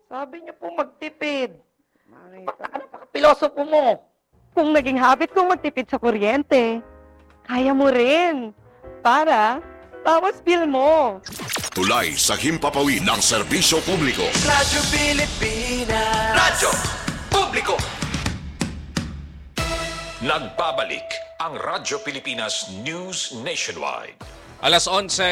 Sabi niyo po magtipid. Napaka-pilosopo mo. Kung naging habit kong magtipid sa kuryente, kaya mo rin. Para, bawas bill mo. Tulay sa himpapawid ng serbisyo publiko. Radyo Pilipinas. Radyo Publiko. Nagbabalik ang Radyo Pilipinas News Nationwide. Alas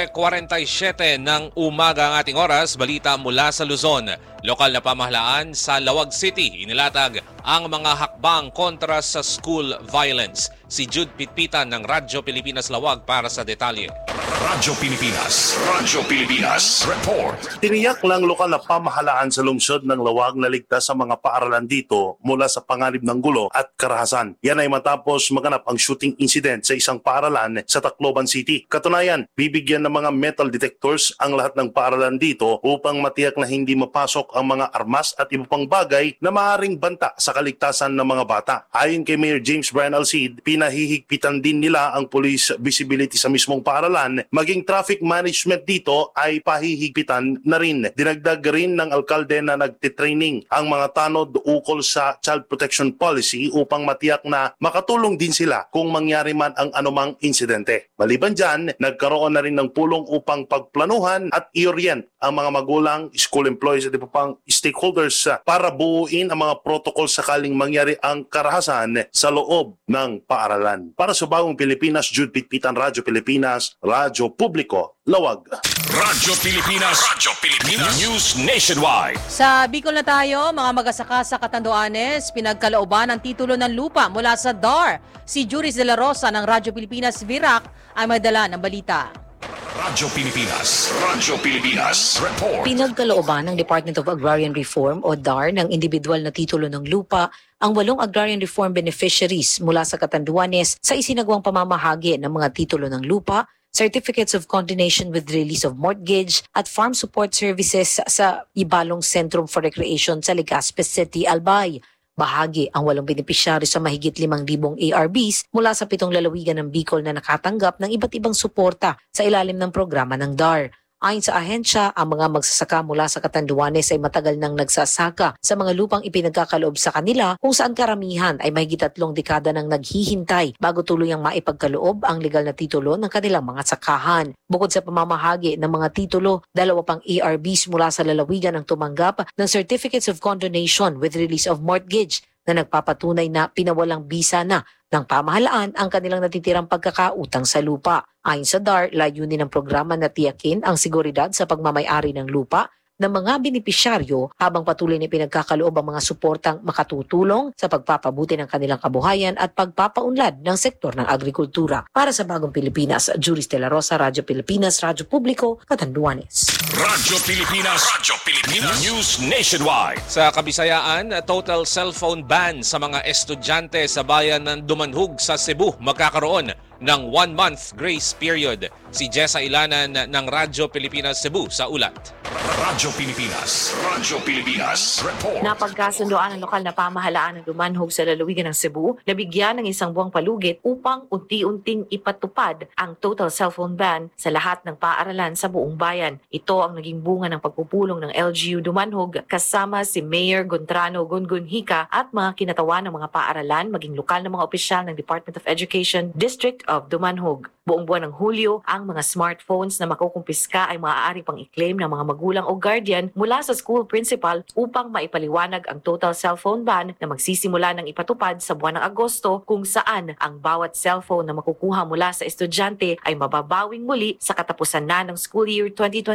11:47 ng umaga ang ating oras, balita mula sa Luzon. Lokal na pamahalaan sa Lawag City, inilatag ang mga hakbang kontra sa school violence. Si Jude Pitpitan ng Radyo Pilipinas Lawag para sa detalye. Radyo Pilipinas. Radyo Pilipinas. Report. Tiniyak lang lokal na pamahalaan sa lungsod ng Lawag na ligtas sa mga paaralan dito mula sa panganib ng gulo at karahasan. Yan ay matapos maganap ang shooting incident sa isang paaralan sa Tacloban City. Katunayan, bibigyan ng mga metal detectors ang lahat ng paaralan dito upang matiyak na hindi mapasok ang mga armas at iba pang bagay na maaaring banta sa kaligtasan ng mga bata. Ayon kay Mayor James Brian Alcid, pinahihigpitan din nila ang police visibility sa mismong paaralan, maging traffic management dito ay pahihigpitan na rin. Dinagdag rin ng alkalde na nagtitraining ang mga tanod ukol sa child protection policy upang matiyak na makatulong din sila kung mangyari man ang anumang insidente. Maliban dyan, nagkaroon na rin ng pulong upang pagplanuhan at i-orient ang mga magulang, school employees at iba pang stakeholders para buuin ang mga protocol sakaling mangyari ang karahasan sa loob ng paaralan. Para sa Bagong Pilipinas, Jude Pitpitan, Radyo Pilipinas, Radyo Publiko, Lawag. Radyo Pilipinas. Radyo Pilipinas News Nationwide. Sa Bicol na tayo, mga magasaka sa Catanduanes, pinagkalooban ang titulo ng lupa mula sa DAR. Si Juris de la Rosa ng Radyo Pilipinas Virac ay may dala ng balita. Radyo Pilipinas. Radyo Pilipinas. Report. Pinagkalooban ng Department of Agrarian Reform o DAR ng individual na titulo ng lupa ang 8 agrarian reform beneficiaries mula sa Catanduanes sa isinagawang pamamahagi ng mga titulo ng lupa, certificates of condonation with release of mortgage at farm support services sa Ibalong Centrum for Recreation sa Legazpi City, Albay. Bahagi ang 8 benepisyaryo sa mahigit 5,000 ARBs mula sa 7 lalawigan ng Bicol na nakatanggap ng iba't ibang suporta sa ilalim ng programa ng DAR. Ayon sa ahensya, ang mga magsasaka mula sa Catanduanes ay matagal nang nagsasaka sa mga lupang ipinagkakaloob sa kanila kung saan karamihan ay mahigit 3 dekada nang naghihintay bago tuluyang maipagkaloob ang legal na titulo ng kanilang mga sakahan. Bukod sa pamamahagi ng mga titulo, 2 pang ARBs mula sa lalawigan ang tumanggap ng Certificates of Condonation with Release of Mortgage na nagpapatunay na pinawalang bisa na ng pamahalaan ang kanilang natitirang pagkakautang sa lupa. Ayon sa DAR, layunin ng programa na tiyakin ang seguridad sa pagmamay-ari ng lupa ng mga benepisyaryo habang patuloy na pinagkakaloob ang mga suportang makatutulong sa pagpapabuti ng kanilang kabuhayan at pagpapaunlad ng sektor ng agrikultura. Para sa Bagong Pilipinas, Juris de la Rosa, Radyo Pilipinas, Radyo Publiko, Catanduanes. Radyo Pilipinas. Radyo Pilipinas News Nationwide. Sa Kabisayaan, total cellphone ban sa mga estudyante sa bayan ng Dumanhog sa Cebu magkakaroon ng 1-month grace period. Si Jessa Ilanan ng Radyo Pilipinas Cebu sa ulat. Radyo Pilipinas. Radyo Pilipinas. Report. Napagkasundoan ng lokal na pamahalaan ng Dumanhog sa lalawigan ng Cebu na bigyan ng isang buwang palugit upang unti-unting ipatupad ang total cellphone ban sa lahat ng paaralan sa buong bayan. Ito ang naging bunga ng pagpupulong ng LGU Dumanhog kasama si Mayor Gontrano Gungunhika at mga kinatawan ng mga paaralan maging lokal na mga opisyal ng Department of Education District of Dumanhog. Buong buwan ng Hulyo, ang mga smartphones na makukumpiska ay maaari pang i-claim ng mga magulang o guardian mula sa school principal upang maipaliwanag ang total cellphone ban na magsisimula ng ipatupad sa buwan ng Agosto kung saan ang bawat cellphone na makukuha mula sa estudyante ay mababawing muli sa katapusan na ng school year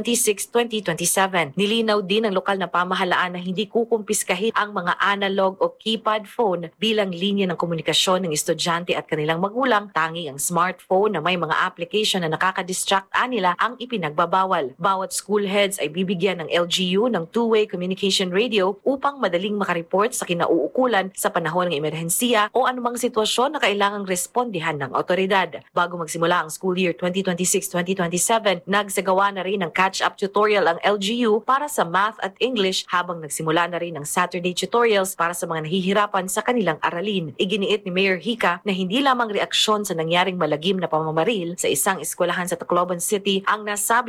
2026-2027. Nilinaw din ng lokal na pamahalaan na hindi kukumpiskahin ang mga analog o keypad phone bilang linya ng komunikasyon ng estudyante at kanilang magulang, tanging ang smartphone na may mga application na nakaka-distract nila ang ipinagbabawal. Bawat school heads ay bibigyan ng LGU ng two-way communication radio upang madaling makareport sa kinauukulan sa panahon ng emerhensiya o anumang sitwasyon na kailangang respondihan ng otoridad. Bago magsimula ang school year 2026-2027, nagsagawa na rin ng catch-up tutorial ang LGU para sa math at English habang nagsimula na rin ng Saturday tutorials para sa mga nahihirapan sa kanilang aralin. Iginiit ni Mayor Hika na hindi lamang reaksyon sa nangyaring malagim na pamamaril sa isang eskwelahan sa Tacloban City ang nasabi